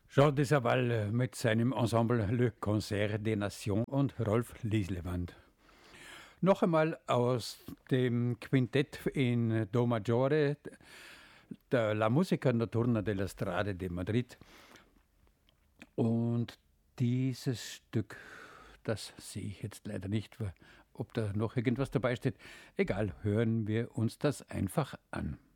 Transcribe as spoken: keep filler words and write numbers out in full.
Jean de Saval mit seinem Ensemble Le Concert des Nations und Rolf Lieslewand. Noch einmal aus dem Quintett in Do Maggiore, der La Musica Notturna della Strada de Madrid. Und dieses Stück, das sehe ich jetzt leider nicht, ob da noch irgendwas dabei steht. Egal, hören wir uns das einfach an.